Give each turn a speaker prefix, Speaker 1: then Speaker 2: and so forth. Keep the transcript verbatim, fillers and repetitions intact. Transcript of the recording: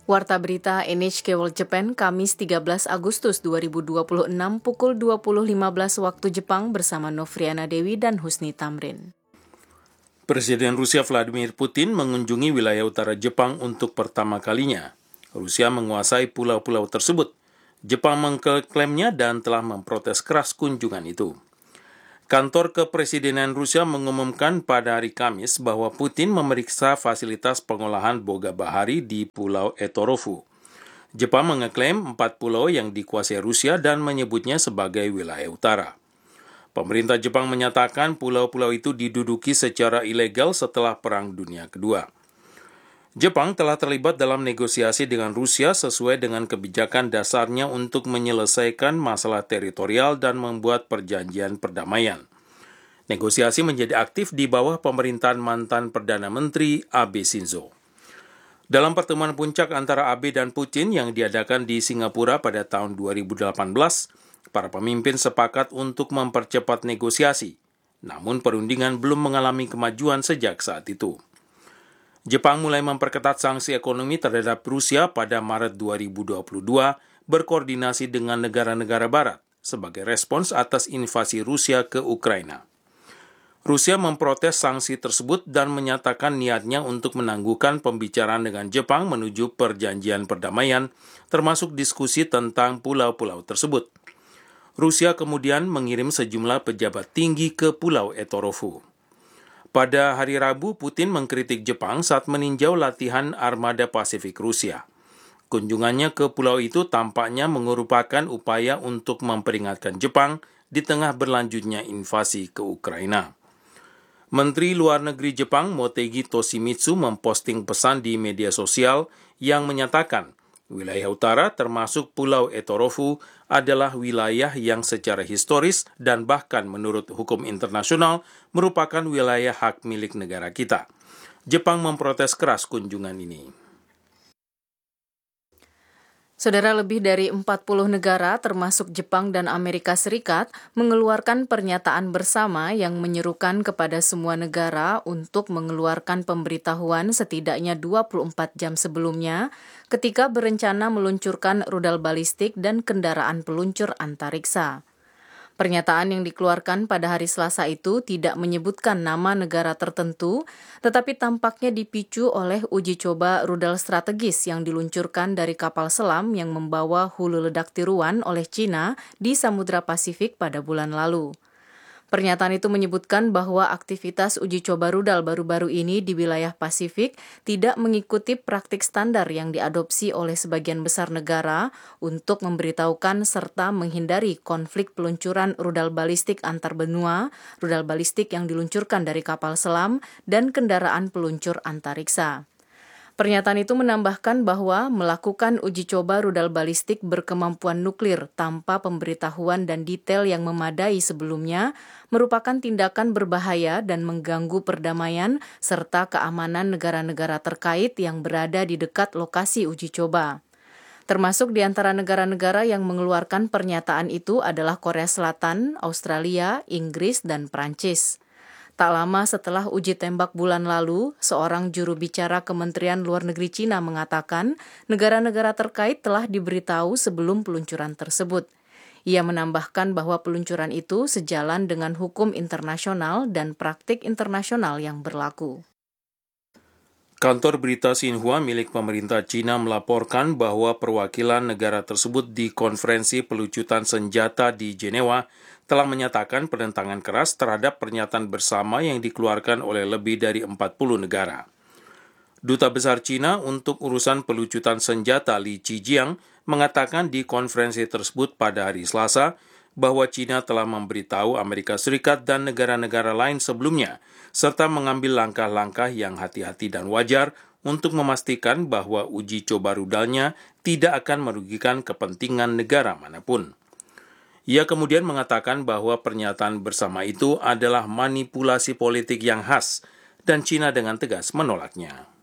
Speaker 1: Warta Berita N H K World Japan, Kamis tiga belas Agustus dua ribu dua puluh enam pukul dua puluh lima belas waktu Jepang bersama Novriana Dewi dan Husni Tamrin.
Speaker 2: Presiden Rusia Vladimir Putin mengunjungi wilayah utara Jepang untuk pertama kalinya. Rusia menguasai pulau-pulau tersebut. Jepang mengklaimnya dan telah memprotes keras kunjungan itu. Kantor Kepresidenan Rusia mengumumkan pada hari Kamis bahwa Putin memeriksa fasilitas pengolahan boga bahari di Pulau Etorofu. Jepang mengeklaim empat pulau yang dikuasai Rusia dan menyebutnya sebagai wilayah utara. Pemerintah Jepang menyatakan pulau-pulau itu diduduki secara ilegal setelah Perang Dunia Kedua. Jepang telah terlibat dalam negosiasi dengan Rusia sesuai dengan kebijakan dasarnya untuk menyelesaikan masalah teritorial dan membuat perjanjian perdamaian. Negosiasi menjadi aktif di bawah pemerintahan mantan Perdana Menteri Abe Shinzo. Dalam pertemuan puncak antara Abe dan Putin yang diadakan di Singapura pada tahun dua ribu delapan belas, para pemimpin sepakat untuk mempercepat negosiasi. Namun perundingan belum mengalami kemajuan sejak saat itu. Jepang mulai memperketat sanksi ekonomi terhadap Rusia pada Maret dua ribu dua puluh dua berkoordinasi dengan negara-negara barat sebagai respons atas invasi Rusia ke Ukraina. Rusia memprotes sanksi tersebut dan menyatakan niatnya untuk menangguhkan pembicaraan dengan Jepang menuju perjanjian perdamaian, termasuk diskusi tentang pulau-pulau tersebut. Rusia kemudian mengirim sejumlah pejabat tinggi ke Pulau Etorofu. Pada hari Rabu, Putin mengkritik Jepang saat meninjau latihan armada Pasifik Rusia. Kunjungannya ke pulau itu tampaknya merupakan upaya untuk memperingatkan Jepang di tengah berlanjutnya invasi ke Ukraina. Menteri Luar Negeri Jepang Motegi Toshimitsu memposting pesan di media sosial yang menyatakan wilayah utara termasuk Pulau Etorofu adalah wilayah yang secara historis dan bahkan menurut hukum internasional merupakan wilayah hak milik negara kita. Jepang memprotes keras kunjungan ini.
Speaker 1: Saudara, lebih dari empat puluh negara termasuk Jepang dan Amerika Serikat mengeluarkan pernyataan bersama yang menyerukan kepada semua negara untuk mengeluarkan pemberitahuan setidaknya dua puluh empat jam sebelumnya ketika berencana meluncurkan rudal balistik dan kendaraan peluncur antariksa. Pernyataan yang dikeluarkan pada hari Selasa itu tidak menyebutkan nama negara tertentu, tetapi tampaknya dipicu oleh uji coba rudal strategis yang diluncurkan dari kapal selam yang membawa hulu ledak tiruan oleh China di Samudra Pasifik pada bulan lalu. Pernyataan itu menyebutkan bahwa aktivitas uji coba rudal baru-baru ini di wilayah Pasifik tidak mengikuti praktik standar yang diadopsi oleh sebagian besar negara untuk memberitahukan serta menghindari konflik peluncuran rudal balistik antar benua, rudal balistik yang diluncurkan dari kapal selam, dan kendaraan peluncur antariksa. Pernyataan itu menambahkan bahwa melakukan uji coba rudal balistik berkemampuan nuklir tanpa pemberitahuan dan detail yang memadai sebelumnya merupakan tindakan berbahaya dan mengganggu perdamaian serta keamanan negara-negara terkait yang berada di dekat lokasi uji coba. Termasuk di antara negara-negara yang mengeluarkan pernyataan itu adalah Korea Selatan, Australia, Inggris, dan Prancis. Tak lama setelah uji tembak bulan lalu, seorang juru bicara Kementerian Luar Negeri Cina mengatakan negara-negara terkait telah diberitahu sebelum peluncuran tersebut. Ia menambahkan bahwa peluncuran itu sejalan dengan hukum internasional dan praktik internasional yang berlaku.
Speaker 2: Kantor berita Xinhua milik pemerintah Cina melaporkan bahwa perwakilan negara tersebut di konferensi pelucutan senjata di Jenewa telah menyatakan penentangan keras terhadap pernyataan bersama yang dikeluarkan oleh lebih dari empat puluh negara. Duta Besar Cina untuk urusan pelucutan senjata Li Qijiang mengatakan di konferensi tersebut pada hari Selasa bahwa Cina telah memberitahu Amerika Serikat dan negara-negara lain sebelumnya, serta mengambil langkah-langkah yang hati-hati dan wajar untuk memastikan bahwa uji coba rudalnya tidak akan merugikan kepentingan negara manapun. Ia kemudian mengatakan bahwa pernyataan bersama itu adalah manipulasi politik yang khas, dan Cina dengan tegas menolaknya.